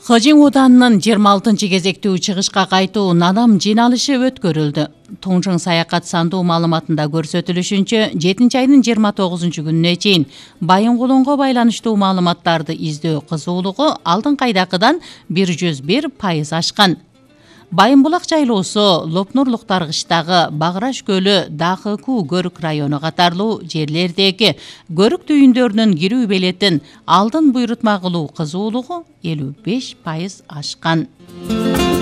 Хожин Уданынын 26 кезектүү чыгышка кайтуу надам жыйналышы өткөрүлдү. Тоңжоң саякат сандуу маалыматында көрсөтүлүшүнчө, 7 айдын 29-күнүнө чейин Байынгулунга байланыштуу маалыматтарды издөө кызуулугу алдыңкы айдакыдан 101% ашкан. Байынбулак жайлоосу, Лопнурлуктар кыштагы Баграш көлү, Дахыку көрүк району катарлуу жерлердеги көрүк түйүндөрүнүн кирүү белетин алдын буйрутма кылуу кызуулугу 55% ашкан.